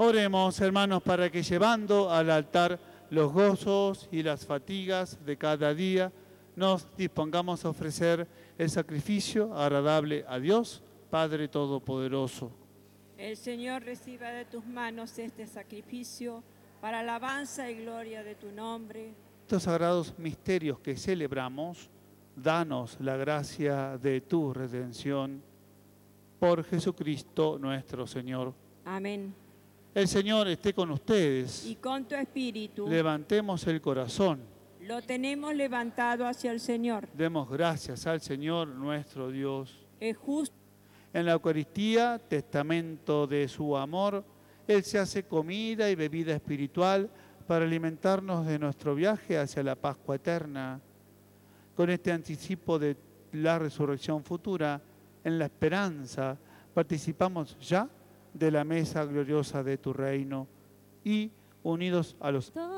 Oremos, hermanos, para que llevando al altar los gozos y las fatigas de cada día, nos dispongamos a ofrecer el sacrificio agradable a Dios, Padre Todopoderoso. El Señor reciba de tus manos este sacrificio para alabanza y gloria de tu nombre. Estos sagrados misterios que celebramos, danos la gracia de tu redención. Por Jesucristo nuestro Señor. Amén. El Señor esté con ustedes. Y con tu espíritu. Levantemos el corazón. Lo tenemos levantado hacia el Señor. Demos gracias al Señor nuestro Dios. Es justo. En la Eucaristía, testamento de su amor, Él se hace comida y bebida espiritual para alimentarnos de nuestro viaje hacia la Pascua eterna. Con este anticipo de la resurrección futura, en la esperanza, participamos ya de la mesa gloriosa de tu reino y unidos a los